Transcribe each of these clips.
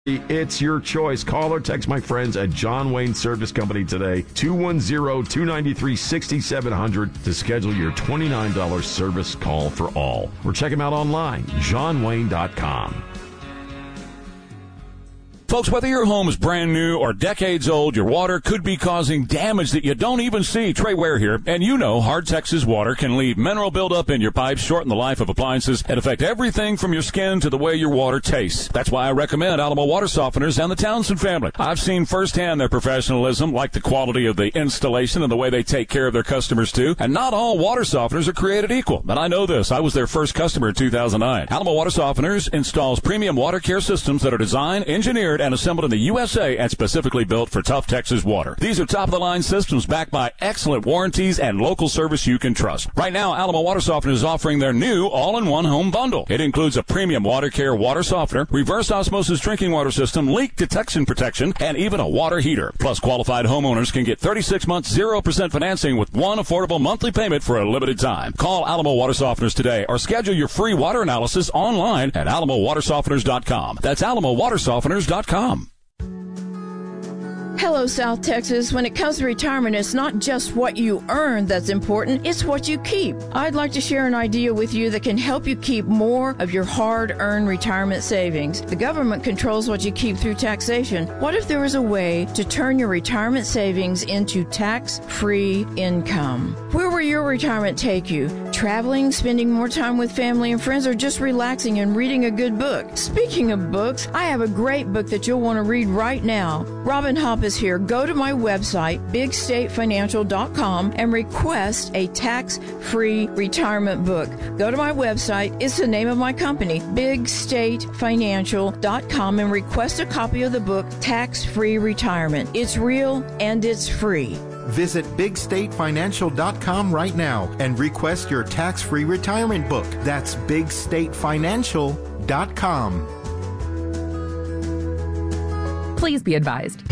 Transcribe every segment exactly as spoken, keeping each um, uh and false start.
It's your choice. Call or text my friends at John Wayne Service Company today, two one zero, two nine three, six seven zero zero to schedule your twenty-nine dollars service call for all. Or check them out online, john wayne dot com. Folks, whether your home is brand new or decades old, your water could be causing damage that you don't even see. Trey Ware here, and you know Hard Texas water can leave mineral buildup in your pipes, shorten the life of appliances, and affect everything from your skin to the way your water tastes. That's why I recommend Alamo Water Softeners and the Townsend family. I've seen firsthand their professionalism, like the quality of the installation and the way they take care of their customers too. And not all water softeners are created equal, but I know this. I was their first customer in two thousand nine. Alamo Water Softeners installs premium water care systems that are designed, engineered, and assembled in the U S A and specifically built for tough Texas water. These are top-of-the-line systems backed by excellent warranties and local service you can trust. Right now, Alamo Water Softener is offering their new all-in-one home bundle. It includes a premium water care water softener, reverse osmosis drinking water system, leak detection protection, and even a water heater. Plus, qualified homeowners can get thirty-six months, zero percent financing with one affordable monthly payment for a limited time. Call Alamo Water Softeners today or schedule your free water analysis online at alamo water softeners dot com. That's alamo water softeners dot com. Hello, South Texas. When it comes to retirement, it's not just what you earn that's important, it's what you keep. I'd like to share an idea with you that can help you keep more of your hard-earned retirement savings. The government controls what you keep through taxation. What if there was a way to turn your retirement savings into tax-free income? Where will your retirement take you? Traveling, spending more time with family and friends, or just relaxing and reading a good book? Speaking of books, I have a great book that you'll want to read right now. Robin Hopp is here. Go to my website, big state financial dot com, and request a tax-free retirement book. Go to my website. It's the name of my company, big state financial dot com, and request a copy of the book, Tax-Free Retirement. It's real and it's free. Visit big state financial dot com right now and request your tax-free retirement book. That's big state financial dot com. Please be advised.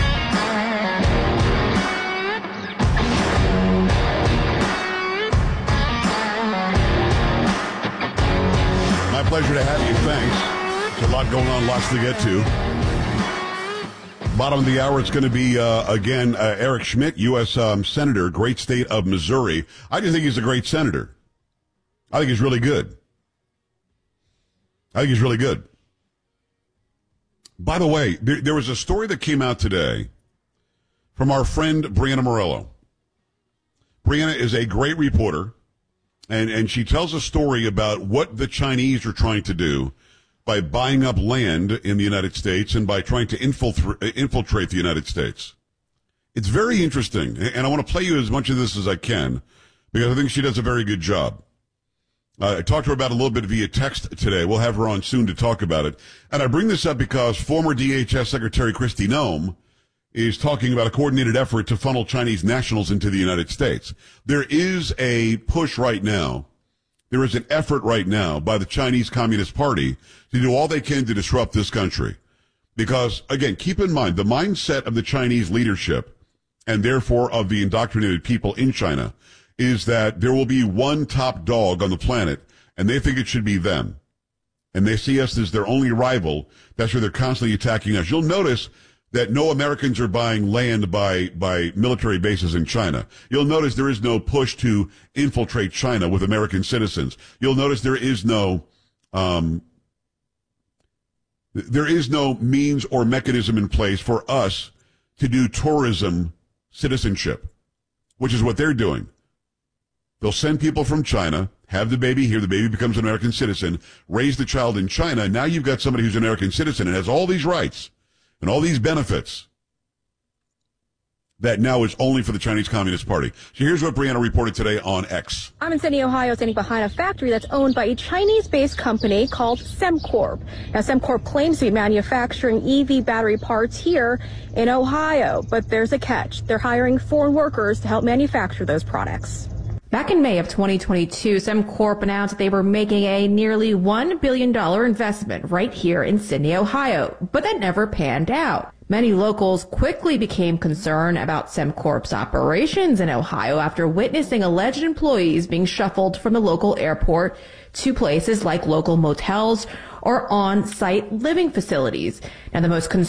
My pleasure to have you. Thanks. There's a lot going on, lots to get to. Bottom of the hour, it's going to be, uh, again, uh, Eric Schmidt, U S Um, Senator, great state of Missouri. I just think he's a great senator. I think he's really good. I think he's really good. By the way, there, there was a story that came out today from our friend Brianna Morello. Brianna is a great reporter, and, and she tells a story about what the Chinese are trying to do by buying up land in the United States and by trying to infiltra- infiltrate the United States. It's very interesting, and I want to play you as much of this as I can because I think she does a very good job. Uh, I talked to her about it a little bit via text today. We'll have her on soon to talk about it. And I bring this up because former D H S Secretary Kristi Noem is talking about a coordinated effort to funnel Chinese nationals into the United States. There is a push right now. There is an effort right now by the Chinese Communist Party to do all they can to disrupt this country. Because, again, keep in mind, the mindset of the Chinese leadership, and therefore of the indoctrinated people in China, is that there will be one top dog on the planet, and they think it should be them. And they see us as their only rival. That's why they're constantly attacking us. You'll notice that no Americans are buying land by, by military bases in China. You'll notice there is no push to infiltrate China with American citizens. You'll notice there is no, um, there is no means or mechanism in place for us to do tourism citizenship, which is what they're doing. They'll send people from China, have the baby here, the baby becomes an American citizen, raise the child in China. Now you've got somebody who's an American citizen and has all these rights and all these benefits that now is only for the Chinese Communist Party. So here's what Brianna reported today on X. I'm in Sydney, Ohio, standing behind a factory that's owned by a Chinese-based company called SemCorp. Now, SemCorp claims to be manufacturing E V battery parts here in Ohio, but there's a catch. They're hiring foreign workers to help manufacture those products. Back in May of twenty twenty-two, SemCorp announced they were making a nearly one billion dollars investment right here in Sydney, Ohio, but that never panned out. Many locals quickly became concerned about SemCorp's operations in Ohio after witnessing alleged employees being shuffled from the local airport to places like local motels or on-site living facilities. Now, the most